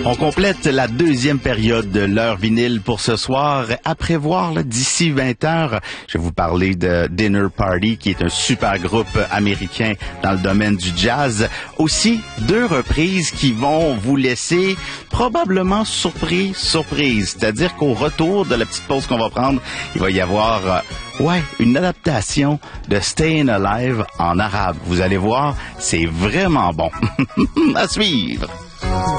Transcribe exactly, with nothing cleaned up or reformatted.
On complète la deuxième période de l'heure vinyle pour ce soir. À prévoir, là, d'ici vingt heures, je vais vous parler de Dinner Party, qui est un super groupe américain dans le domaine du jazz. Aussi, deux reprises qui vont vous laisser probablement surpris, surprise. C'est-à-dire qu'au retour de la petite pause qu'on va prendre, il va y avoir, euh, ouais, une adaptation de Stayin' Alive en arabe. Vous allez voir, c'est vraiment bon. À suivre!